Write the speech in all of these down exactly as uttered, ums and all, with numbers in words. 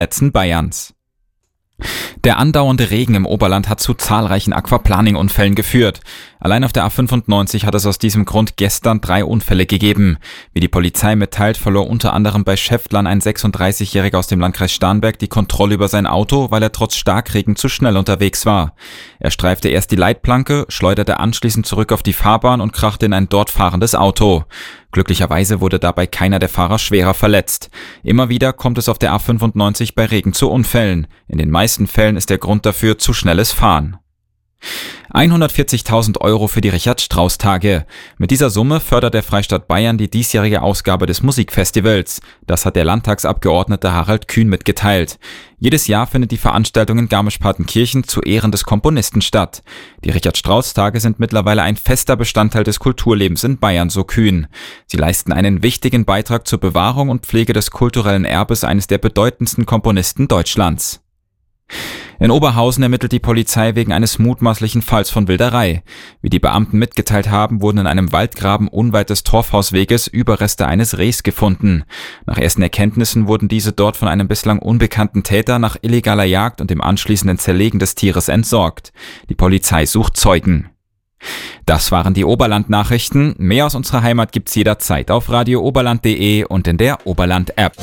Ätzen Bayerns. Der andauernde Regen im Oberland hat zu zahlreichen Aquaplaning-Unfällen geführt. Allein auf der A fünfundneunzig hat es aus diesem Grund gestern drei Unfälle gegeben. Wie die Polizei mitteilt, verlor unter anderem bei Schäftlern ein sechsunddreißigjähriger aus dem Landkreis Starnberg die Kontrolle über sein Auto, weil er trotz Starkregen zu schnell unterwegs war. Er streifte erst die Leitplanke, schleuderte anschließend zurück auf die Fahrbahn und krachte in ein dort fahrendes Auto. Glücklicherweise wurde dabei keiner der Fahrer schwerer verletzt. Immer wieder kommt es auf der A fünfundneunzig bei Regen zu Unfällen. In den meisten Fällen ist der Grund dafür zu schnelles Fahren. hundertvierzigtausend Euro für die Richard-Strauss-Tage. Mit dieser Summe fördert der Freistaat Bayern die diesjährige Ausgabe des Musikfestivals. Das hat der Landtagsabgeordnete Harald Kühn mitgeteilt. Jedes Jahr findet die Veranstaltung in Garmisch-Partenkirchen zu Ehren des Komponisten statt. Die Richard-Strauss-Tage sind mittlerweile ein fester Bestandteil des Kulturlebens in Bayern, so Kühn. Sie leisten einen wichtigen Beitrag zur Bewahrung und Pflege des kulturellen Erbes eines der bedeutendsten Komponisten Deutschlands. In Oberhausen ermittelt die Polizei wegen eines mutmaßlichen Falls von Wilderei. Wie die Beamten mitgeteilt haben, wurden in einem Waldgraben unweit des Torfhausweges Überreste eines Rehs gefunden. Nach ersten Erkenntnissen wurden diese dort von einem bislang unbekannten Täter nach illegaler Jagd und dem anschließenden Zerlegen des Tieres entsorgt. Die Polizei sucht Zeugen. Das waren die Oberland-Nachrichten. Mehr aus unserer Heimat gibt's jederzeit auf radio oberland punkt de und in der Oberland-App.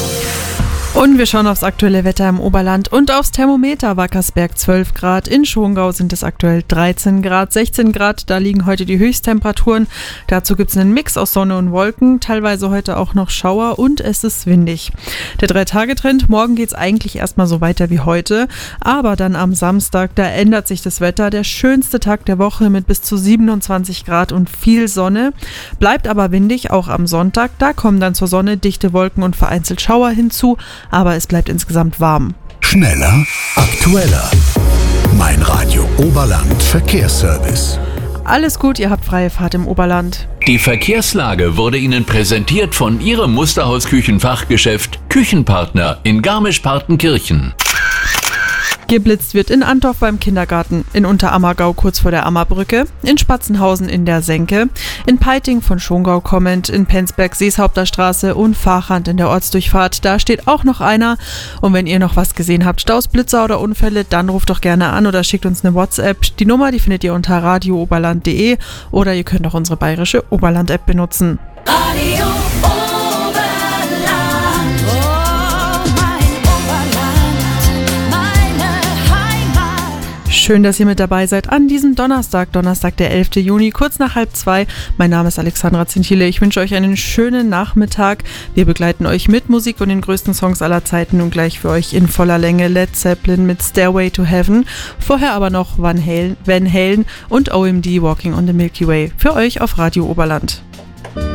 Und wir schauen aufs aktuelle Wetter im Oberland und aufs Thermometer. Wackersberg zwölf Grad, in Schongau sind es aktuell dreizehn Grad, sechzehn Grad, da liegen heute die Höchsttemperaturen. Dazu gibt es einen Mix aus Sonne und Wolken, teilweise heute auch noch Schauer und es ist windig. Der Drei-Tage-Trend, morgen geht es eigentlich erstmal so weiter wie heute, aber dann am Samstag, da ändert sich das Wetter. Der schönste Tag der Woche mit bis zu siebenundzwanzig Grad und viel Sonne, bleibt aber windig, auch am Sonntag. Da kommen dann zur Sonne dichte Wolken und vereinzelt Schauer hinzu. Aber es bleibt insgesamt warm. Schneller, aktueller. Mein Radio Oberland Verkehrsservice. Alles gut, ihr habt freie Fahrt im Oberland. Die Verkehrslage wurde Ihnen präsentiert von Ihrem Musterhaus-Küchenfachgeschäft Küchenpartner in Garmisch-Partenkirchen. Geblitzt wird in Antorf beim Kindergarten, in Unterammergau kurz vor der Ammerbrücke, in Spatzenhausen in der Senke, in Peiting von Schongau kommend, in Penzberg Seeshaupter Straße und Fahrrand in der Ortsdurchfahrt. Da steht auch noch einer. Und wenn ihr noch was gesehen habt, Staus, Blitzer oder Unfälle, dann ruft doch gerne an oder schickt uns eine WhatsApp. Die Nummer, die findet ihr unter radio oberland punkt de oder ihr könnt auch unsere bayerische Oberland-App benutzen. Radio Schön, dass ihr mit dabei seid an diesem Donnerstag, Donnerstag, der elften Juni, kurz nach halb zwei. Mein Name ist Alexandra Zintile. Ich wünsche euch einen schönen Nachmittag. Wir begleiten euch mit Musik und den größten Songs aller Zeiten und gleich für euch in voller Länge Led Zeppelin mit Stairway to Heaven. Vorher aber noch Van Halen, Van Halen und O M D Walking on the Milky Way für euch auf Radio Oberland.